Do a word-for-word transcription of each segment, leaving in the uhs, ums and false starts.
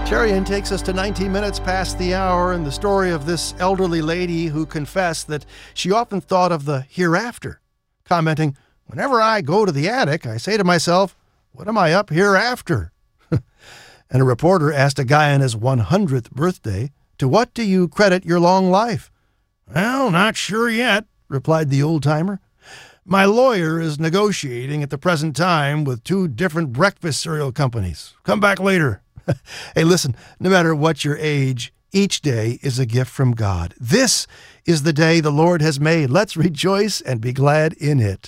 Carrie takes us to nineteen minutes past the hour, and the story of this elderly lady who confessed that she often thought of the hereafter, commenting, "Whenever I go to the attic, I say to myself, what am I up here after?" And a reporter asked a guy on his one hundredth birthday, "To what do you credit your long life?" "Well, not sure yet," replied the old-timer. "My lawyer is negotiating at the present time with two different breakfast cereal companies. Come back later." Hey, listen, no matter what your age, each day is a gift from God. This is the day the Lord has made. Let's rejoice and be glad in it.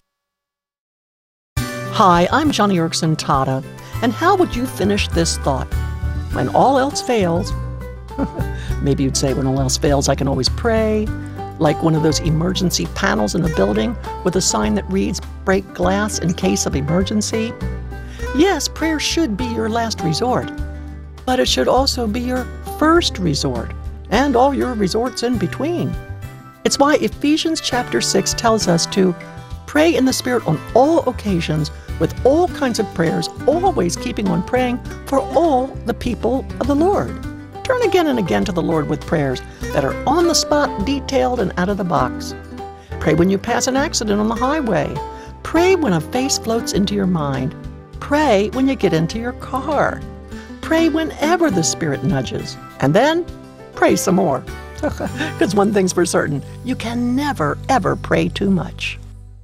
Hi, I'm Johnny Erickson Tata, and how would you finish this thought? When all else fails, maybe you'd say when all else fails, I can always pray, like one of those emergency panels in a building with a sign that reads, break glass in case of emergency. Yes, prayer should be your last resort, but it should also be your first resort, and all your resorts in between. It's why Ephesians chapter six tells us to pray in the Spirit on all occasions with all kinds of prayers, always keeping on praying for all the people of the Lord. Turn again and again to the Lord with prayers that are on the spot, detailed, and out of the box. Pray when you pass an accident on the highway. Pray when a face floats into your mind. Pray when you get into your car. Pray whenever the Spirit nudges. And then pray some more. Because one thing's for certain, you can never, ever pray too much.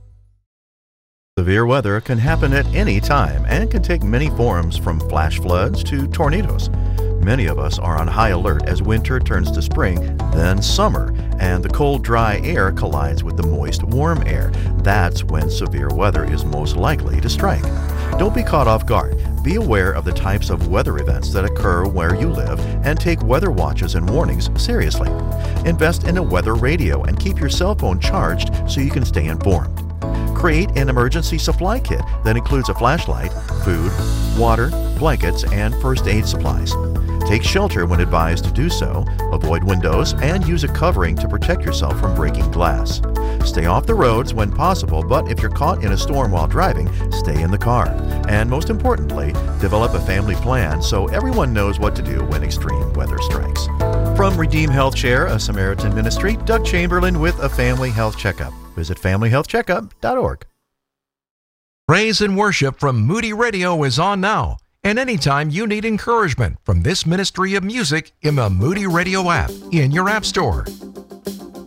Severe weather can happen at any time and can take many forms, from flash floods to tornadoes. Many of us are on high alert as winter turns to spring, then summer, and the cold, dry air collides with the moist, warm air. That's when severe weather is most likely to strike. Don't be caught off guard. Be aware of the types of weather events that occur where you live and take weather watches and warnings seriously. Invest in a weather radio and keep your cell phone charged so you can stay informed. Create an emergency supply kit that includes a flashlight, food, water, blankets, and first aid supplies. Take shelter when advised to do so, avoid windows, and use a covering to protect yourself from breaking glass. Stay off the roads when possible, but if you're caught in a storm while driving, stay in the car. And most importantly, develop a family plan so everyone knows what to do when extreme weather strikes. From Redeem Health Share, a Samaritan ministry, Doug Chamberlain with a Family Health Checkup. Visit family health checkup dot org. Praise and worship from Moody Radio is on now. And anytime you need encouragement from this ministry of music in the Moody Radio app in your app store.